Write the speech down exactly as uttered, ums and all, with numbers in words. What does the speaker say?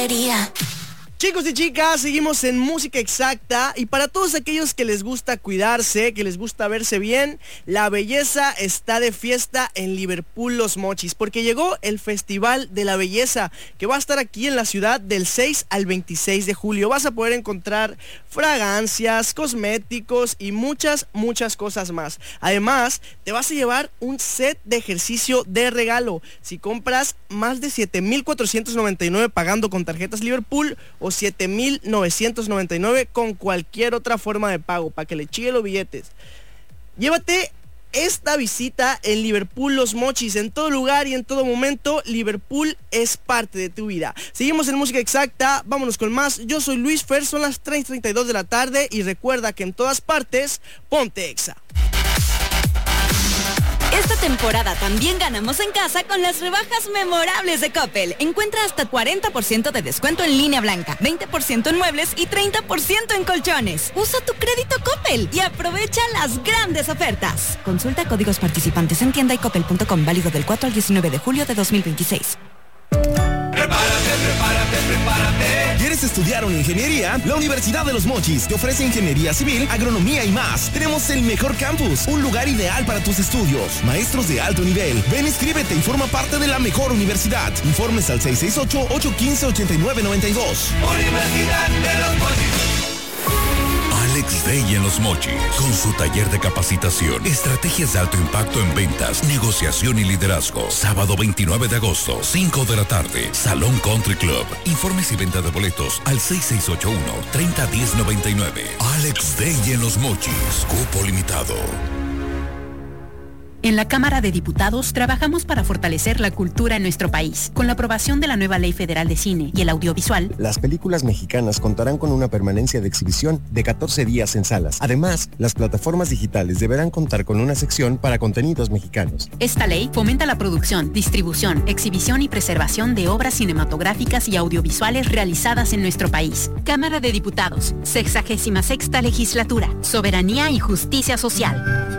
quería. Chicos y chicas, seguimos en Música Exacta y para todos aquellos que les gusta cuidarse, que les gusta verse bien, la belleza está de fiesta en Liverpool Los Mochis, porque llegó el Festival de la Belleza, que va a estar aquí en la ciudad del seis al veintiséis de julio. Vas a poder encontrar fragancias, cosméticos y muchas, muchas cosas más. Además, te vas a llevar un set de ejercicio de regalo. Si compras más de siete mil cuatrocientos noventa y nueve pagando con tarjetas Liverpool o siete mil novecientos noventa y nueve con cualquier otra forma de pago, para que le chille los billetes. Llévate esta visita en Liverpool Los Mochis. En todo lugar y en todo momento, Liverpool es parte de tu vida. Seguimos en Música Exacta, vámonos con más. Yo soy Luis Fer, son las tres treinta y dos de la tarde y recuerda que en todas partes, ponte Exa. Esta temporada también ganamos en casa con las rebajas memorables de Coppel. Encuentra hasta cuarenta por ciento de descuento en línea blanca, veinte por ciento en muebles y treinta por ciento en colchones. Usa tu crédito Coppel y aprovecha las grandes ofertas. Consulta códigos participantes en tienda y coppel punto com, válido del cuatro al diecinueve de julio de dos mil veintiséis. Prepárate, prepárate, prepárate. ¿Quieres estudiar una ingeniería? La Universidad de Los Mochis te ofrece ingeniería civil, agronomía y más. Tenemos el mejor campus, un lugar ideal para tus estudios. Maestros de alto nivel. Ven, inscríbete y forma parte de la mejor universidad. Informes al seis seis ocho, ocho uno cinco, ocho nueve nueve dos. Universidad de Los Mochis. Alex Day en Los Mochis, con su taller de capacitación, estrategias de alto impacto en ventas, negociación y liderazgo. Sábado veintinueve de agosto, cinco de la tarde, Salón Country Club. Informes y venta de boletos al seis seis ocho uno, tres cero uno cero nueve nueve. Alex Day en Los Mochis, cupo limitado. En la Cámara de Diputados trabajamos para fortalecer la cultura en nuestro país. Con la aprobación de la nueva Ley Federal de Cine y el Audiovisual, las películas mexicanas contarán con una permanencia de exhibición de catorce días en salas. Además, las plataformas digitales deberán contar con una sección para contenidos mexicanos. Esta ley fomenta la producción, distribución, exhibición y preservación de obras cinematográficas y audiovisuales realizadas en nuestro país. Cámara de Diputados, sexagésima sexta legislatura, soberanía y justicia social.